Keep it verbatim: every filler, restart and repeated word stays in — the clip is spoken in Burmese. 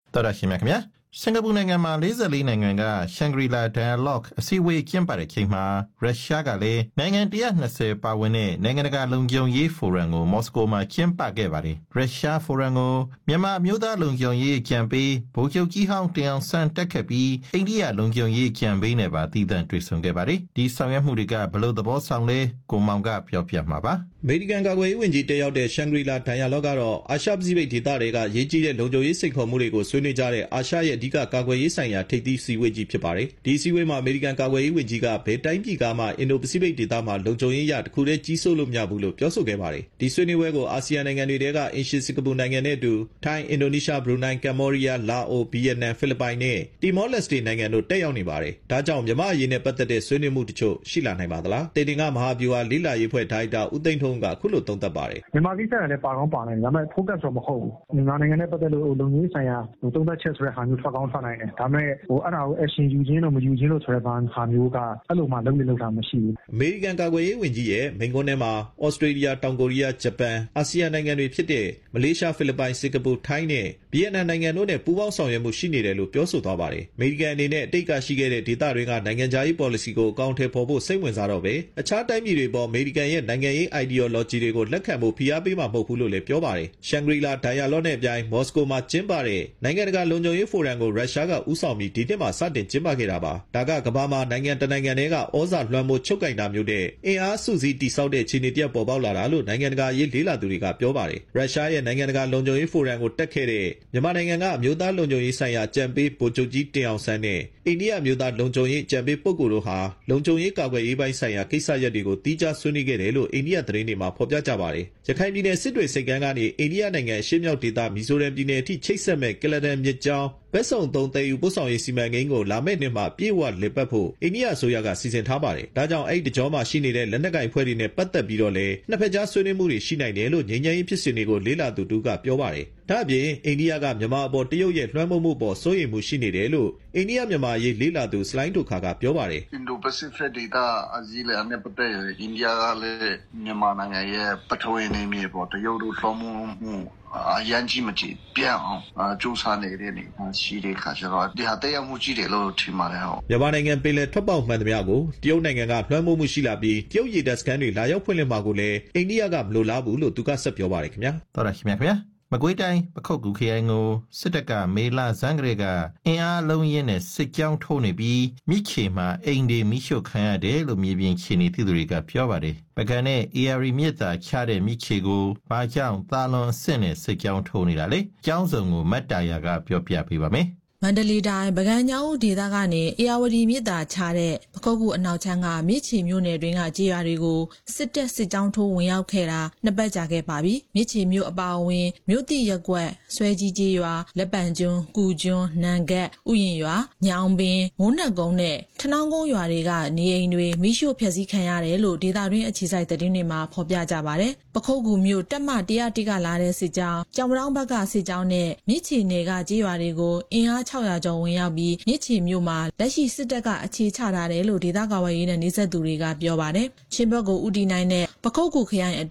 တော်ရရှိမြခင်ဗျာစင်ကာပူနိုင်ငံမှာ၄၄နိုင်ငံက Shangri-La Dialogue အစည်းအဝေးကျင်းပတဲ့ချိန်မှာရုရှားကလည်းနိုင်ငံone hundred twentyပါဝင်တဲ့နိုင်ငံတကာလုံခြုံရေးဖိုရမ်ကိုမော်စကိုမှာကျင်းပခဲ့ပါတယ်။ရုရှားဖိုရမ်ကိုမြန်မာအမျိုးသားလုံခြုံရေးအကြံပေးဗိုလ်ချုပ်ကြီးဟောင်းတင်အောင်ဆန်းတက်ခတ်ပြီးအိန္ဒိယလုံခြုံရေးအကြံပေးနဲ့ပါတည်တံ့တွေ့ဆုံခဲ့ပါတယ်။ဒီဆောင်ရွက်မှုတွေကဘယ်လိုသဘောဆောင်လဲကိုမောင်ကပြောပြမှာပါ။အမေရိကန်ကာကွယ်ရေးဝန်ကြီးတက်ရောက်တဲ့ Shangri-La Dialogue ကတော့အာရှပစိဖိတ်ဒေသတွေကရေးကြီးတဲ့လုံခြုံရေးစိန်ခေါ်မှုတွေကိုဆွေးနွေးကြတဲ့အာရှရဲ့အဓိကကာကွယ်ရေးဆိုင်ရာထိပ်သီးစည်းဝေးကြီးဖြစ်ပါတယ်။ဒီစည်းဝေးမှာအမေရိကန်ကာကွယ်ရေးဝန်ကြီးကဘယ်တိုင်းပြည်ကမှအင်ဒိုပစိဖိတ်ဒေသမှာလုံခြုံရေးရတစ်ခုတည်းကြီးစိုးလို့မရဘူးလို့ပြောဆိုခဲ့ပါတယ်။ဒီဆွေးနွေးပွဲကိုအာဆီယံနိုင်ငံတွေထဲကအင်ရှင်စင်ကာပူနိုင်ငံနဲ့အတူထိုင်း၊အင်ဒိုနီးရှား၊ဘရူနိုင်း၊ကမ္ဘောဒီးယား၊လာအို၊ဗီယက်နမ်၊ဖိလစ်ပိုင်နဲ့တီမောလက်စတေနိုင်ငံတို့တက်ရောက်နေပါတယ်။ဒါကြောင့်မြန်မာအရေးနဲ့ပတ်သက်တဲ့ဆွေးနွေးမှုတချို့ရှိလာနိုင်ပါသလား။တေတင်ကမဟာဗျူဟာလေးလာရေးဖွဲ့ဒါရိုက်တာဦးသိန်းထွန်းကခုလိုသုံးသပ်ပါတယ်။မြန်မာကိစ္စလည်းပါကောင်းပါနိုင်တယ်။ဒါပေမဲ့ focus တော့မဟုတ်ဘူး။မြန်မာနိုင်ငံနဲ့ပတ်သက်လို့လုံခြုံရေးဆိုင်ရာသုံးသပ်ချက်ဆိုတဲ့ဟာမျိုးထွက်ကောင်းထွက်နိုင်တယ်။ဒါပေမဲ့ဟိုအဲ့ဒါကို action ယူခြင်းလို့မယူခြင်းလို့ဆိုတဲ့ဘာဟာမျိုးကအဲ့လိုမှလုံးဝလုံးတာမရှိဘူး။အမေရိကန်ကာကွယ်ရေးဝန်ကြီးရဲ့မိန့်ခွန်းထဲမှာဩစတြေးလျ၊တောင်ကိုရီးယား၊ဂျပန်၊အာဆီယံနိုင်ငံတွေဖြစ်တဲ့မလေးရှား၊ဖိလစ်ပိုင်၊စင်ကာပူ၊ထိုင်းနဲ့ဗီယက်နမ်နိုင်ငံတို့နဲ့ပူးပေါင်းဆောင်ရွက်မှုရှိနေတယ်လို့ပြောဆိုသွားပါတယ်။အမေရိကန်အနေနဲ့အတိတ်ကရှိခဲ့တဲ့ဒေသတွေကနိုင်ငံခြားရေး policy ကိုအကောင့်ထဲပေါ်ဖို့စိတ်ဝင်စားတော့ပဲအခြားတိုင်းပြည်တွေပေါ်အမေရိကန်ရဲ့နိုင်ငံရေး ideology တွေကိုလက်ခံဖို့ဖိအားပေးမှာမဟုတ်ဘူးလို့လည်းပြောပါတယ်။ Shangri-La Dialogue နဲ့အပြိုင်မော်စကိုမှာကျင်းပတဲ့နိုင်ငံတကာလုံခြုံရေးဖိုရမ်ကိုရုရှားကဦးဆောင်ပြီးဒီနှစ်မှာစတင်ကျင်းပခဲ့တာပါ။ဒါကကမ္ဘာမှာနိုင်ငံတနိုင်ငံတည်းကဩဇာလွှမ်းမိုးချုပ်ကိုင်တာမျိုးတဲ့အင်အားစုစည်းတည်ဆောက်တဲ့အခြေအနေတရပ်ပေါ်ပေါက်လာတာလို့နိုင်ငံတကာအရေးလေ့လာသူတွေကပြောပါတယ်။ရုရှားရဲ့နိုင်ငံတကာလုံခြုံရေးဖိုရမ်ကိုတက်ခဲ့တဲ့မြန်မာနိုင်ငံကအမျိုးသားလုံခြုံရေးဆိုင်ရာအကြံပေးဗိုလ်ချုပ်ကြီးတင်အောင်ဆန်းနဲ့အိန္ဒိယအမျိုးသားလုံခြုံရေးအကြံပေးပုဂ္ဂိုလ်တို့ဟာလုံခြုံရေးကာကွယ်ရေးပိုင်းဆိုင်ရာကိစ္စရပ်တွေကိုတီးခြားဆွေးနွေးခဲ့တယ်လို့အိန္ဒိယသတင်းတွေမှာဖော်ပြကြပါတယ်။ရခိုင်ပြည်နယ်စစ်တွေစိတ်ကမ်းကနေအိန္ဒိယနိုင်ငံအရှေ့မြောက်ဒေသမီဇိုရမ်ပြည်နယ်အထိချိတ်ဆက်မဲ့ကလဒန်မြစ်ကြောင်းဘက်စုံသုံးသယ်ယူပို့ဆောင်ရေးစီမံကိန်းကိုလာမယ့်နှစ်မှာပြေဝလည်ပတ်ဖို့အိန္ဒိယအစိုးရကစီစဉ်ထားပါတယ်။ဒါကြောင့်အဲ့ဒီတကြောမှာရှိနေတဲ့လက်နက်ကိုင်ဖွဲ့တွေနဲ့ပတ်သက်ပြီးတော့လည်းနှစ်ဖက်ကြားဆွေးနွေးမှုတွေရှိနိုင်တယ်လို့ငြိမ်းချမ်းရေးဖြစ်စဉ်တွေကိုလေ့လာသူတူကပြောပါတယ်။ဒါ့အပြင်အိန္ဒိယကမြန်မာအပေါ်တရုတ်ရဲ့လွှမ်းမိုးမှုပေါ်စိုးရိမ်မှုရှိနေတယ်လို့အိန္ဒိယမြန်မာရေးလေ့လာသူစလိုင်းဒိုခါကပြောပါတယ်။ Indo-Pacific ဒေသအစည်းအဝေးနဲ့ပတ်သက်ရင်အိန္ဒိယကလည်းမြန်မာနိုင်ငံရဲ့ပထဝီနယ်မြေပေါ်တရုတ်တို့လွှမ်းမိုးမှုအရန်ကြီးမကြည့်ပြန်အောင်စူးစမ်းနေတဲ့နေရှိတဲ့ခါကျတော့ဒီဟာတရားမှုကြီးတယ်လို့ထင်ပါတယ်ဟုတ်မြန်မာနိုင်ငံပင်လယ်ထွက်ပေါက်မှန်သမျှကိုတရုတ်နိုင်ငံကလွှမ်းမိုးမှုရှိလာပြီးတရုတ်ရေတပ်စခန်းတွေလာရောက်ဖွင့်လှစ်မှာကိုလည်းအိန္ဒိယကမလိုလားဘူးလို့သူကဆက်ပြောပါတယ်ခင်ဗျာတော်ရရှိမြခင်ဗျာမကွေးတိုင်းပခုတ်ကူခရိုင်ကိုစစ်တပ်ကမေလဇန်ကလေးကအင်အားလုံးရင်းနဲ့စစ်ကြောင်းထိုးနေပြီးမြစ်ချေမှာအိမ်တွေမိရှို့ခံရတယ်လို့မြေပြင်ခြေနေသူတွေကပြောပါတယ်။ပကံနဲ့ အေ အာရီ မြစ်သာချတဲ့မြစ်ချေကိုဘာကြောင့်သာလွန်အဆင့်နဲ့စစ်ကြောင်းထိုးနေတာလဲ။ကျောင်းစုံကိုမတ်တာယာကပြောပြပေးပါမယ်။မန္တလေးတိုင်းပကံညောင်းဒေသကနေအေယာဝတီမြစ်သာချတဲ့ပခုတ်ကူအနောက်ချမ်းကမြစ်ချေမြို့နယ်တွင်းကကြေးရွာတွေကိုစစ်တပ်စစ်ကြောင်းထိုးဝင်ရောက်ခဲ့တာနှစ်ပတ်ကြာခဲ့ပါပြီ။မြစ်ချေမြို့အပါအဝင်မြို့တိရက်ကွက်ဆွဲကြီးကြေးရွာလက်ပံကျွန်းကူကျွန်းနန်ကက်ဥယျင်ရွာညောင်ပင်မုံနက်ကုန်းနဲ့ထနောင်းကုန်းရွာတွေကနေအိမ်တွေမိရှို့ဖျက်ဆီးခံရတယ်လို့ဒေသတွင်းအခြေစိုက်သတင်းတွေမှာဖော်ပြကြပါတယ်။ပခုတ်ကူမြို့တက်မ၁၀၁ကလာတဲ့စစ်ကြောင်းကြောင်ပတောင်းဘက်ကစစ်ကြောင်းနဲ့မြစ်ချေနယ်ကကြေးရွာတွေကိုအင်အား၆၀၀ကျော်ဝင်ရောက်ပြီးမြစ်ချေမြို့မှာလက်ရှိစစ်တပ်ကအခြေချထားတယ်လို့ဒေသကာကွယ်ရေးနဲ့နှိစက်သူတွေကပြောပါတယ်။ချင်းဘက်ကိုဥတီနိုင်တဲ့ပခုတ်ကူခရိုင်